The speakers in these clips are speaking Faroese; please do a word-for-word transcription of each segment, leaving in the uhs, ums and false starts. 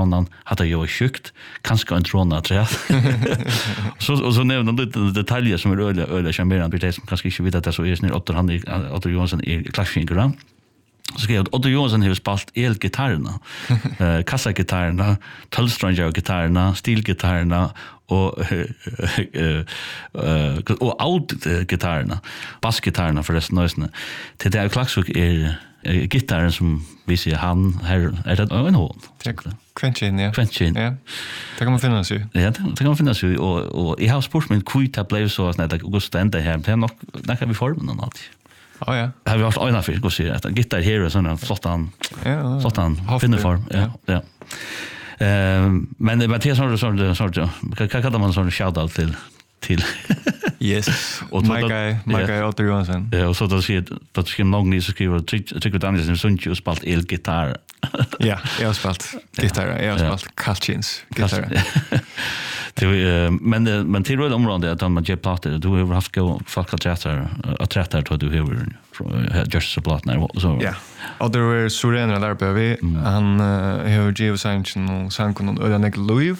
annan hade jag sjukt kanske en trona träd. Så och så nämnde han lite detaljer som är öliga öliga charmerande det som kanske inte vet att det så är snir Otto han Otto Johansson är klassiker. Så skrev att Otto Johansson har spelat elgitarrerna, eh, kassagitarrerna, tolvsträngar-gitarrerna, stilgitarrerna och eh, eh, och outgitarrerna, bassgitarrerna förresten ösne. Till det klaxvik är gitarren som vi ser han här är det en hål. Quenchin, ja. Quenchin. Ja. Det kan man finna sig. Ja, det, det kan man finna sig och och i har sport med kvita blev så att det går ständigt här. Det är nog där kan vi forma något annat. Ja ja. Det har vi haft öarna för att se att gitarr här är sån flottan. Ja. Flottan finnerform. Ja. Ja. Eh men det Mattias har så så så vad kallar man sån shoutout till till yes. Och my guy, my guy Otto Johansson. Ja, och så då ser då ska någon ni så skriver tycker Daniel som ju spalt elgitarr. Ja, jag har spalt gitarr. Jag har spalt Kalchins gitarr. Det men men till det området att man ger plattor du har haft gå folk att träta att träta då du har just så plats när så. Ja. Och det var Sorena där på vi han har Geo Sanchin och Sankon och Ölanek Louis.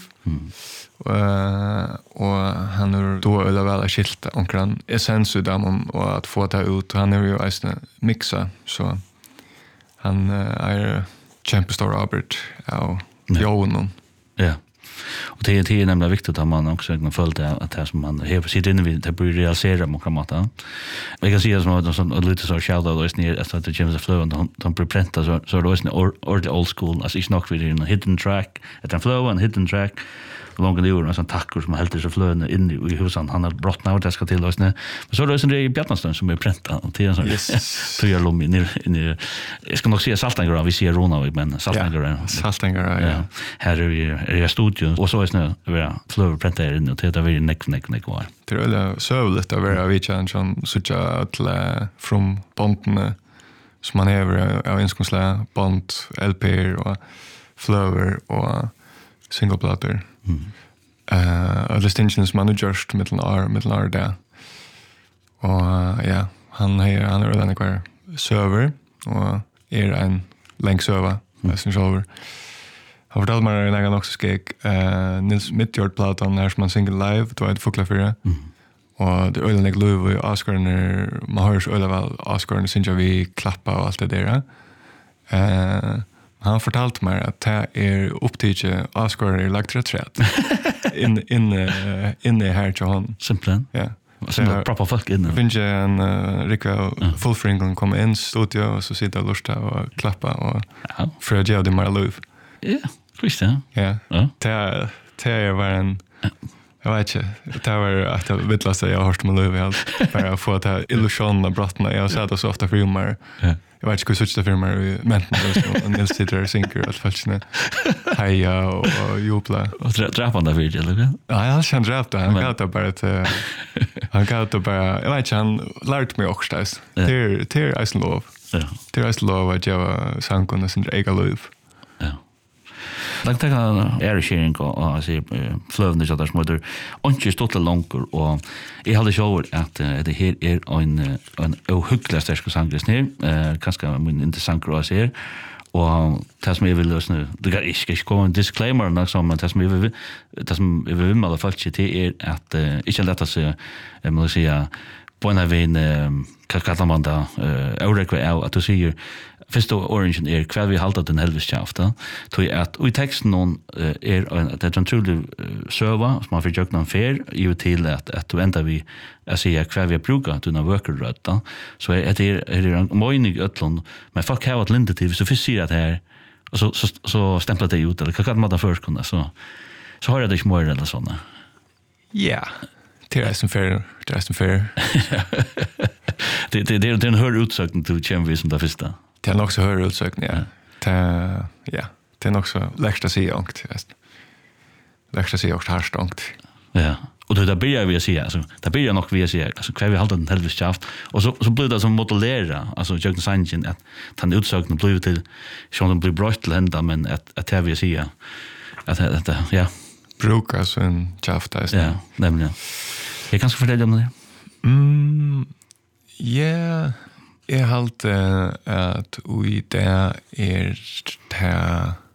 Uh, och han har då eller väl skilt omkring essens utav dem och att få ta ut och han är ju alltså mixa så han uh, är kämpestor Robert och Johan. Ja. Och det är det är nämligen viktigt att man också kan följa att det som man har sitt inne vid det blir realisera man kan mata. Jag kan säga som att sån lite så shout out is near att det James Flow och de preprinta så så då är det or the old school alltså is nog vid en hidden track att en flow and hidden track långa det gjorde en sån tackor som helt så flöna in i huset han har brott när det ska till oss men så är det sen det i Bjarnastan som är pränta och till en sån så jag lom in i jag ska nog se Saltangra vi ser Rona men Saltangra Saltangra ja här är vi är i studion och så är det vi flow pränta in och det är vi neck neck neck var det är väl så lite över vi kan sån sucha att från bonden som man har av inskonsla band L P och flower och singleplatter. Mm. Uh, distinctions man har gjort mellan R mellan R där. Och uh, ja, han är han är den kvar server och är en länk server nästan server. Har fortalt mig en gång också skek eh Nils Midtjord platan när man single live då är fuckla för det. Mm. Och det ölen jag Louis och Oscar när man hörs ölen väl Oscar när syns vi klappa och allt det där. Eh han fortalt mig att det är upptidje Oscar är lagt reträtt. in in uh, in the här John. Simplen. Ja. Så det proper folk in. Finns ju en uh, Rico full fringon komma in studio och så sitta och lusta och klappa och ja. För jag det mer lov. Ja, visst ja. Ja. Det det var en jag vet inte, det var att jag vill säga jag har hört med lov helt för att få det illusionen av brottna. Jag har sett det så ofta för humor. Ja. Jag vet inte hur switcha filmer men och Nils sitter och synker att fastna. Heja och jubla. Och dräpa där vid eller? Ja, jag känner dräpt det. Han gav det bara att han gav det bara. Jag vet inte han lärt mig också det. Det det är isen lov. Ja. Det är isen lov att jag sankon och sin egen lov. Ja. Tack tack är sharing och alltså flövande så där småder. Inte stått långt och jag hade själv att det här är en en ohygglig stark sångröst ner. Eh kanske min intressant grej här. Och det som jag vill lösa nu, det går inte, inte komma en disclaimer något som det som jag vill det som jag vill med alla folk till är att inte lätta sig jag måste säga på en väg kallar man det eh att du säger först då orange är kväll vi halta den helvetskäfta tror jag att och i texten någon är det är en truly server som man försöker någon fair ju till att att du ändrar vi jag säger kväll vi brukar du när worker rätta så är det är det en möjlig ötlund men fuck how atlantiv så för sig att här och så så så stämplar det ut eller kan man ta först kunna så så har jag det inte mer eller såna ja det är som fair det är som fair det det det den hör utsökning till Champions som det första. Det är också hör utsökning ja. Det ja, det är också lägsta sig ångt, vet. Lägsta sig också harst ångt. Ja. Och då där börjar vi se alltså, där börjar nog vi se alltså kvar vi håller den helvetschaft och så så blir det som modellera alltså Jörgen Sanchen att han utsökning blir till som de blir brott till ända men att att här vi se att att ja brukar så en chaft där. Ja, nämligen. Jag kan ska fortälja om det. Mm. Ja, jag halte att vi där är det